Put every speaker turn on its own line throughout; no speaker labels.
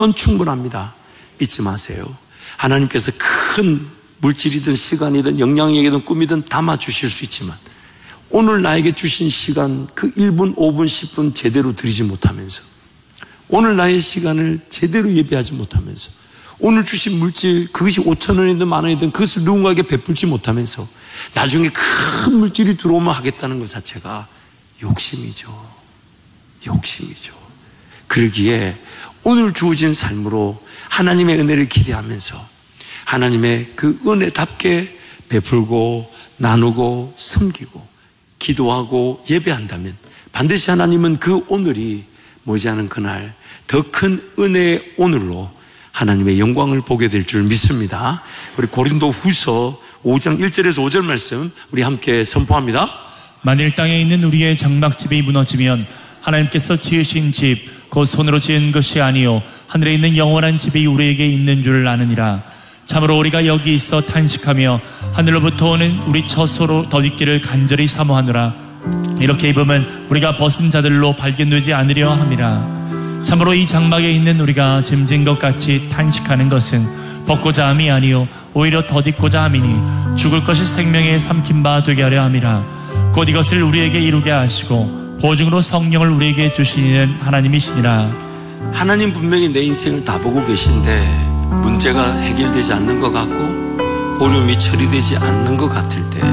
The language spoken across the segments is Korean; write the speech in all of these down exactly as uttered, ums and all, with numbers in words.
충분합니다. 잊지 마세요. 하나님께서 큰 물질이든 시간이든 영향력이든 꿈이든 담아주실 수 있지만 오늘 나에게 주신 시간 그 일 분, 오 분, 십 분 제대로 드리지 못하면서 오늘 나의 시간을 제대로 예배하지 못하면서 오늘 주신 물질 그것이 오천 원이든 만 원이든 그것을 누군가에게 베풀지 못하면서 나중에 큰 물질이 들어오면 하겠다는 것 자체가 욕심이죠. 욕심이죠. 그러기에 오늘 주어진 삶으로 하나님의 은혜를 기대하면서 하나님의 그 은혜답게 베풀고 나누고 섬기고 기도하고 예배한다면 반드시 하나님은 그 오늘이 머지않은 그날 더 큰 은혜의 오늘로 하나님의 영광을 보게 될 줄 믿습니다. 우리 고린도 후서 오 장 일 절에서 오 절 말씀 우리 함께 선포합니다.
만일 땅에 있는 우리의 장막집이 무너지면 하나님께서 지으신 집 곧 손으로 지은 것이 아니요 하늘에 있는 영원한 집이 우리에게 있는 줄 아느니라. 참으로 우리가 여기 있어 탄식하며 하늘로부터 오는 우리 처소로 덧입기를 간절히 사모하노라. 이렇게 입으면 우리가 벗은 자들로 발견되지 않으려 함이라. 참으로 이 장막에 있는 우리가 짐진 것 같이 탄식하는 것은 벗고자 함이 아니요 오히려 덧입고자 함이니 죽을 것이 생명에 삼킨 바 되게 하려 함이라. 곧 이것을 우리에게 이루게 하시고 보증으로 성령을 우리에게 주시는 하나님이시니라.
하나님 분명히 내 인생을 다 보고 계신데 문제가 해결되지 않는 것 같고 어려움이 처리되지 않는 것 같을 때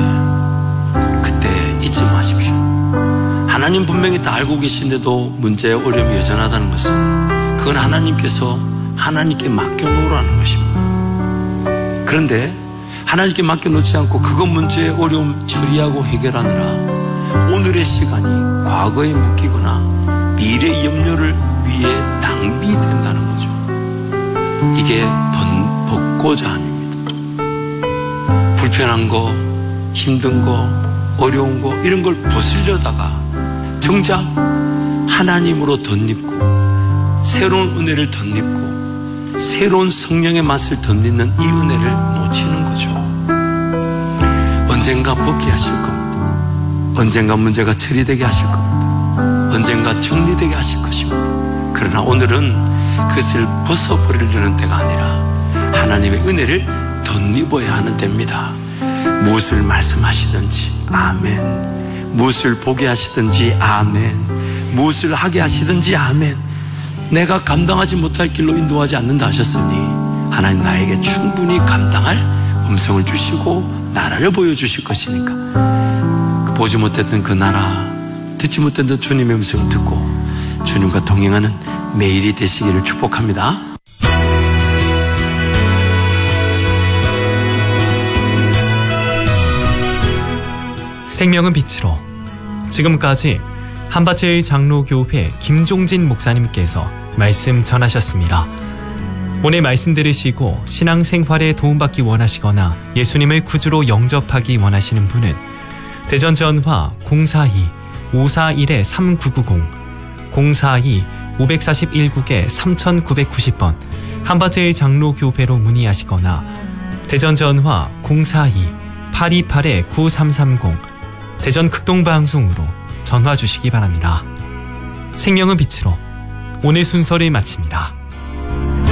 그때 잊지 마십시오. 하나님 분명히 다 알고 계신데도 문제의 어려움이 여전하다는 것은 그건 하나님께서 하나님께 맡겨놓으라는 것입니다. 그런데 하나님께 맡겨놓지 않고 그것 문제의 어려움 처리하고 해결하느라 오늘의 시간이 과거에 묶이거나 미래의 염려를 위해 낭비된다는 거죠. 이게 번, 벗고자 함입니다. 불편한 거, 힘든 거, 어려운 거 이런 걸 벗으려다가 정작 하나님으로 덧입고 새로운 은혜를 덧입고 새로운 성령의 맛을 덧입는 이 은혜를 놓치는 거죠. 언젠가 벗게 하실 겁니다. 언젠가 문제가 처리되게 하실 겁니다. 언젠가 정리되게 하실 것입니다. 그러나 오늘은 그것을 벗어버리려는 때가 아니라 하나님의 은혜를 덧입어야 하는 때입니다. 무엇을 말씀하시든지 아멘, 무엇을 보게 하시든지 아멘, 무엇을 하게 하시든지 아멘. 내가 감당하지 못할 길로 인도하지 않는다 하셨으니 하나님 나에게 충분히 감당할 음성을 주시고 나라를 보여주실 것이니까 보지 못했던 그 나라, 듣지 못했던 주님의 음성을 듣고 주님과 동행하는 매일이 되시기를 축복합니다.
생명은 빛으로. 지금까지 한밭의 장로교회 김종진 목사님께서 말씀 전하셨습니다. 오늘 말씀 들으시고 신앙생활에 도움받기 원하시거나 예수님을 구주로 영접하기 원하시는 분은 대전 전화 공사이 오사일 삼구구공 공사이 오사일 삼구구공 번 한밭의 장로교회로 문의하시거나 대전 전화 공사이 팔이팔 구삼삼공 대전 극동방송으로 전화 주시기 바랍니다. 생명은 빛으로 오늘 순서를 마칩니다.